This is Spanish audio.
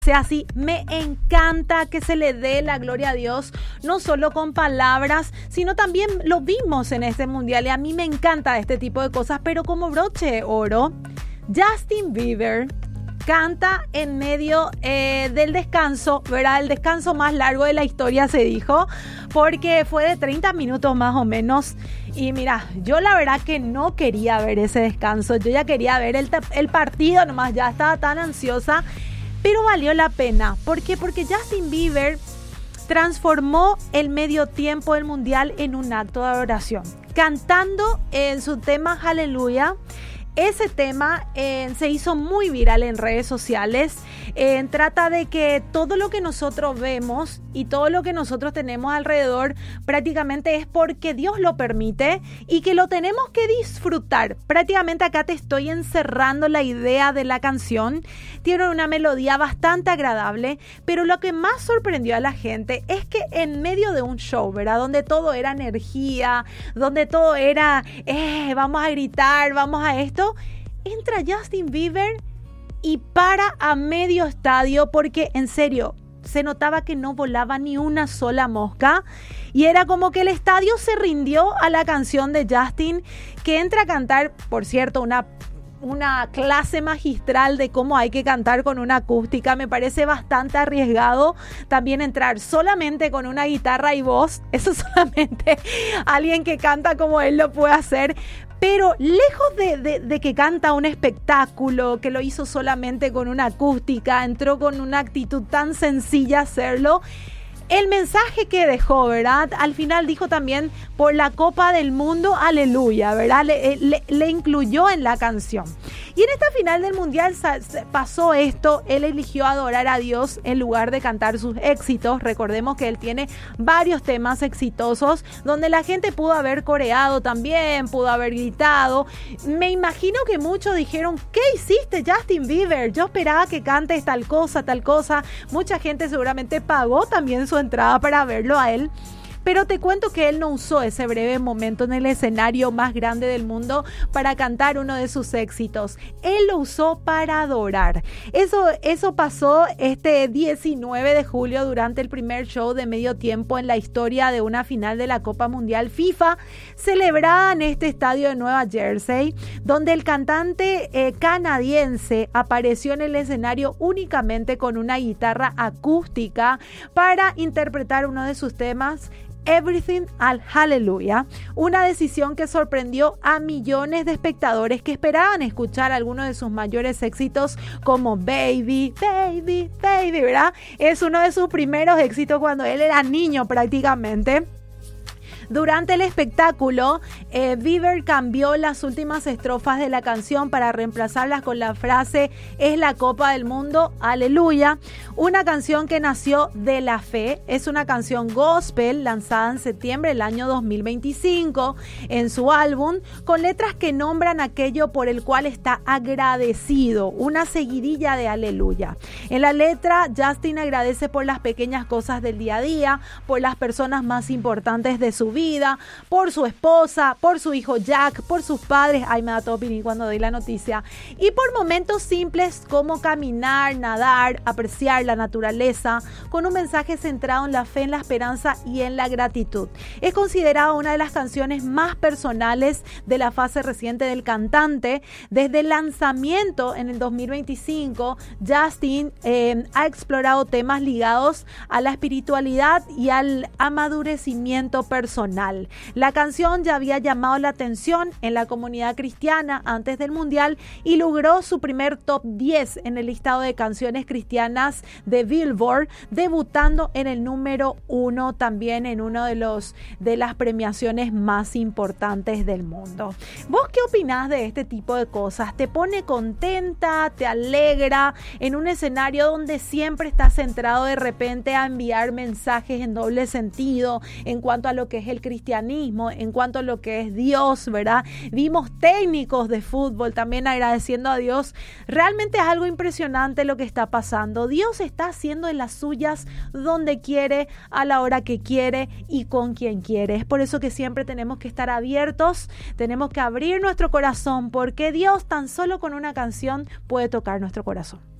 sea así. Me encanta que se le dé la gloria a Dios, no solo con palabras, sino también lo vimos en este mundial y a mí me encanta este tipo de cosas, pero como broche de oro, Justin Bieber canta en medio del descanso, ¿verdad? El descanso más largo de la historia se dijo, porque fue de 30 minutos más o menos. Y mira, yo la verdad que no quería ver ese descanso, yo ya quería ver el partido nomás, ya estaba tan ansiosa. Pero valió la pena. ¿Por qué? Porque Justin Bieber transformó el medio tiempo del mundial en un acto de adoración. Cantando en su tema Hallelujah. Ese tema se hizo muy viral en redes sociales. Trata de que todo lo que nosotros vemos y todo lo que nosotros tenemos alrededor prácticamente es porque Dios lo permite y que lo tenemos que disfrutar. Prácticamente acá te estoy encerrando la idea de la canción. Tiene una melodía bastante agradable, pero lo que más sorprendió a la gente es que en medio de un show, ¿verdad? Donde todo era energía, donde todo era vamos a gritar, vamos a esto. Entra Justin Bieber y para a medio estadio porque en serio se notaba que no volaba ni una sola mosca y era como que el estadio se rindió a la canción de Justin, que entra a cantar, por cierto, una clase magistral de cómo hay que cantar con una acústica. Me parece bastante arriesgado también entrar solamente con una guitarra y voz. Eso solamente alguien que canta como él lo puede hacer. Pero lejos de que canta un espectáculo, que lo hizo solamente con una acústica, entró con una actitud tan sencilla hacerlo. El mensaje que dejó, ¿verdad? Al final dijo también, por la Copa del Mundo, aleluya, ¿verdad? Le incluyó en la canción. Y en esta final del Mundial pasó esto, él eligió adorar a Dios en lugar de cantar sus éxitos. Recordemos que él tiene varios temas exitosos, donde la gente pudo haber coreado también, pudo haber gritado. Me imagino que muchos dijeron, ¿qué hiciste, Justin Bieber? Yo esperaba que cantes tal cosa, tal cosa. Mucha gente seguramente pagó también su entrada para verlo a él. Pero te cuento que él no usó ese breve momento en el escenario más grande del mundo para cantar uno de sus éxitos. Él lo usó para adorar. Eso pasó este 19 de julio durante el primer show de medio tiempo en la historia de una final de la Copa Mundial FIFA, celebrada en este estadio de Nueva Jersey, donde el cantante canadiense apareció en el escenario únicamente con una guitarra acústica para interpretar uno de sus temas, Everything al Hallelujah, una decisión que sorprendió a millones de espectadores que esperaban escuchar algunos de sus mayores éxitos como Baby, Baby, Baby, ¿verdad? Es uno de sus primeros éxitos cuando él era niño prácticamente. Durante el espectáculo, Bieber cambió las últimas estrofas de la canción para reemplazarlas con la frase "es la Copa del Mundo, aleluya", una canción que nació de la fe. Es una canción gospel lanzada en septiembre del año 2025 en su álbum, con letras que nombran aquello por el cual está agradecido, una seguidilla de aleluya. En la letra, Justin agradece por las pequeñas cosas del día a día, por las personas más importantes de su vida, por su esposa, por su hijo Jack, por sus padres, ay me da todo piní cuando doy la noticia, y por momentos simples como caminar, nadar, apreciar la naturaleza, con un mensaje centrado en la fe, en la esperanza y en la gratitud. Es considerada una de las canciones más personales de la fase reciente del cantante. Desde el lanzamiento en el 2025, Justin ha explorado temas ligados a la espiritualidad y al amadurecimiento personal. La canción ya había llamado la atención en la comunidad cristiana antes del Mundial y logró su primer top 10 en el listado de canciones cristianas de Billboard, debutando en el número 1 también en uno de las premiaciones más importantes del mundo. ¿Vos qué opinás de este tipo de cosas? ¿Te pone contenta? ¿Te alegra? En un escenario donde siempre estás centrado de repente a enviar mensajes en doble sentido en cuanto a lo que es el cristianismo, en cuanto a lo que es Dios, ¿verdad? Vimos técnicos de fútbol también agradeciendo a Dios. Realmente es algo impresionante lo que está pasando. Dios está haciendo de las suyas donde quiere, a la hora que quiere y con quien quiere. Es por eso que siempre tenemos que estar abiertos, tenemos que abrir nuestro corazón, porque Dios tan solo con una canción puede tocar nuestro corazón.